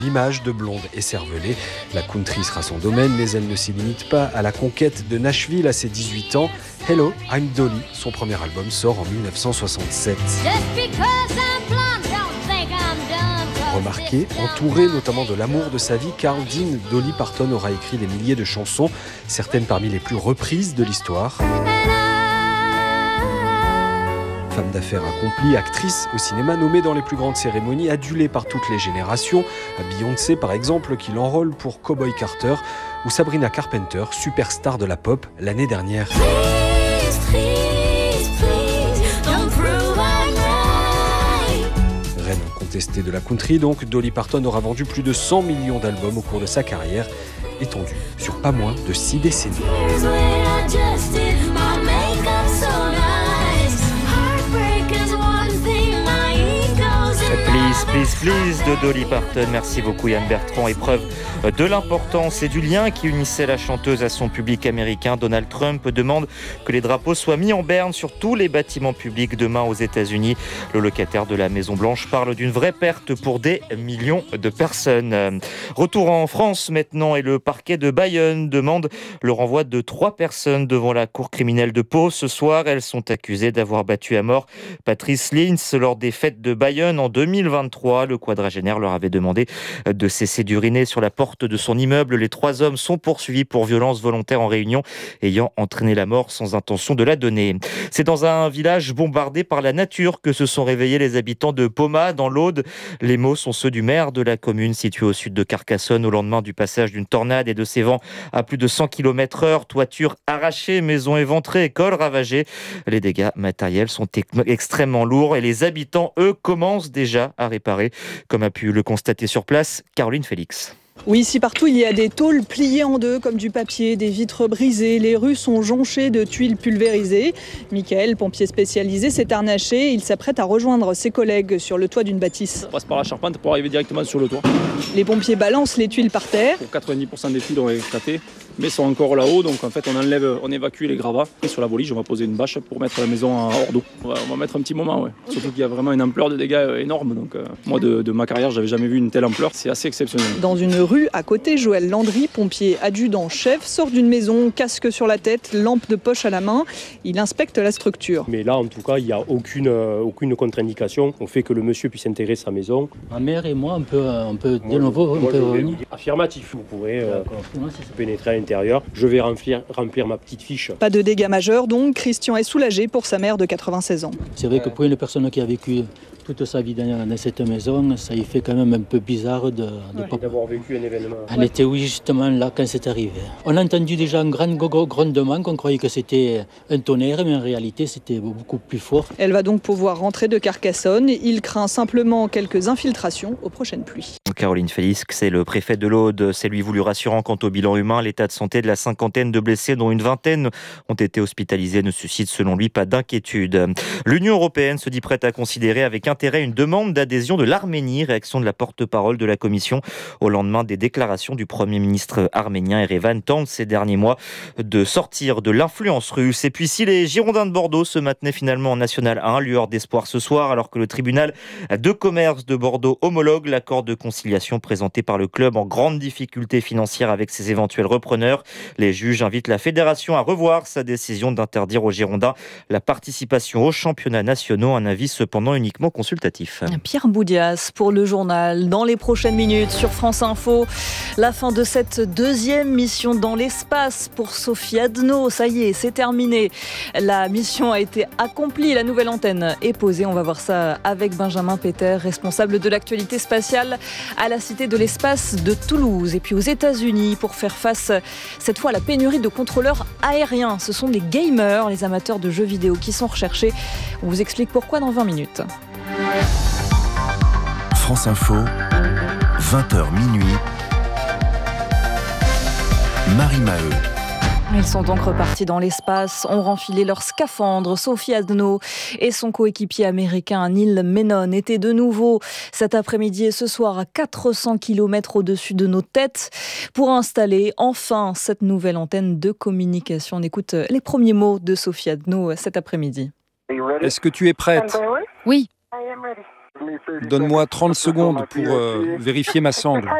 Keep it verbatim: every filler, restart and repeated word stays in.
L'image de blonde et cervelée, la country sera son domaine, mais elle ne s'y limite pas à la conquête de Nashville à ses dix-huit ans. Hello, I'm Dolly, son premier album sort en dix-neuf cent soixante-sept. Remarqué, entouré notamment de l'amour de sa vie, Carl Dean, Dolly Parton aura écrit des milliers de chansons, certaines parmi les plus reprises de l'histoire. Femme d'affaires accomplie, actrice au cinéma, nommée dans les plus grandes cérémonies, adulée par toutes les générations. Beyoncé, par exemple, qui l'enrôle pour Cowboy Carter, ou Sabrina Carpenter, superstar de la pop l'année dernière. Please, please, please, don't prove I'm right. Reine incontestée de la country, donc, Dolly Parton aura vendu plus de cent millions d'albums au cours de sa carrière, étendue sur pas moins de six décennies. Please, please, please de Dolly Parton. Merci beaucoup Yann Bertrand. Épreuve de l'importance et du lien qui unissait la chanteuse à son public américain. Donald Trump demande que les drapeaux soient mis en berne sur tous les bâtiments publics demain aux États-Unis. Le locataire de la Maison-Blanche parle d'une vraie perte pour des millions de personnes. Retour en France maintenant et le parquet de Bayonne demande le renvoi de trois personnes devant la cour criminelle de Pau. Ce soir, elles sont accusées d'avoir battu à mort Patrice Lins lors des fêtes de Bayonne en deux mille vingt-trois. Le quadragénaire leur avait demandé de cesser d'uriner sur la porte de son immeuble. Les trois hommes sont poursuivis pour violence volontaire en réunion ayant entraîné la mort sans intention de la donner. C'est dans un village bombardé par la nature que se sont réveillés les habitants de Poma dans l'Aude. Les mots sont ceux du maire de la commune située au sud de Carcassonne au lendemain du passage d'une tornade et de ses vents à plus de cent kilomètres heure. Toiture arrachée, maisons éventrées, écoles ravagées. Les dégâts matériels sont extrêmement lourds et les habitants, eux, commencent déjà à réparer, comme a pu le constater sur place Caroline Félix. Oui, ici partout, il y a des tôles pliées en deux comme du papier, des vitres brisées. Les rues sont jonchées de tuiles pulvérisées. Michael, pompier spécialisé, s'est harnaché. Il s'apprête à rejoindre ses collègues sur le toit d'une bâtisse. On passe par la charpente pour arriver directement sur le toit. Les pompiers balancent les tuiles par terre. Pour quatre-vingt-dix pour cent des tuiles ont éclaté, mais sont encore là-haut. Donc en fait, on enlève, on évacue les gravats. Et sur la volige, on va poser une bâche pour mettre la maison hors d'eau. On va, on va mettre un petit moment, ouais. Okay. Surtout qu'il y a vraiment une ampleur de dégâts énorme. Donc euh, moi, de, de ma carrière, j'avais jamais vu une telle ampleur. C'est assez exceptionnel. Dans une rue à côté, Joël Landry, pompier adjudant-chef, sort d'une maison, casque sur la tête, lampe de poche à la main. Il inspecte la structure. Mais là, en tout cas, il n'y a aucune, euh, aucune contre-indication au fait que le monsieur puisse intégrer sa maison. Ma mère et moi, on peut, on peut de nouveau on peut revenir. Affirmatif, vous pourrez euh, pénétrer à l'intérieur. Je vais remplir, remplir ma petite fiche. Pas de dégâts majeurs donc, Christian est soulagé pour sa mère de quatre-vingt-seize ans. C'est vrai que pour une personne qui a vécu toute sa vie dans, dans cette maison, ça y fait quand même un peu bizarre de, de ouais, pas... d'avoir vécu un événement. Elle était oui justement là quand c'est arrivé. On a entendu déjà un grand grondement, qu'on croyait que c'était un tonnerre, mais en réalité c'était beaucoup plus fort. Elle va donc pouvoir rentrer de Carcassonne. Il craint simplement quelques infiltrations aux prochaines pluies. Caroline Félix, c'est le préfet de l'Aude. C'est lui voulu rassurant quant au bilan humain. L'état de santé de la cinquantaine de blessés, dont une vingtaine ont été hospitalisés, ne suscite selon lui pas d'inquiétude. L'Union européenne se dit prête à considérer avec intérêt une demande d'adhésion de l'Arménie. Réaction de la porte-parole de la Commission au lendemain des déclarations du Premier ministre arménien. Erevan tente ces derniers mois de sortir de l'influence russe. Et puis si les Girondins de Bordeaux se maintenaient finalement en National un, lueur d'espoir ce soir, alors que le tribunal de commerce de Bordeaux homologue l'accord de conciliation présenté par le club en grande difficulté financière avec ses éventuels repreneurs. Les juges invitent la fédération à revoir sa décision d'interdire aux Girondins la participation aux championnats nationaux. Un avis cependant uniquement consultatif. Pierre Boudias pour le journal. Dans les prochaines minutes sur France Info, la fin de cette deuxième mission dans l'espace pour Sophie Adno. Ça y est, c'est terminé. La mission a été accomplie. La nouvelle antenne est posée. On va voir ça avec Benjamin Péter, responsable de l'actualité spatiale à la Cité de l'Espace de Toulouse. Et puis aux États-Unis, pour faire face cette fois à la pénurie de contrôleurs aériens. Ce sont les gamers, les amateurs de jeux vidéo qui sont recherchés. On vous explique pourquoi dans vingt minutes. France Info, vingt heures minuit, Marie Maheu. Ils sont donc repartis dans l'espace, ont renfilé leurs scaphandres. Sophie Adno et son coéquipier américain Neil Menon étaient de nouveau cet après-midi et ce soir à quatre cents kilomètres au-dessus de nos têtes pour installer enfin cette nouvelle antenne de communication. On écoute les premiers mots de Sophie Adno cet après-midi. Est-ce que tu es prête ? Oui. Donne-moi trente secondes pour euh, vérifier ma sangle.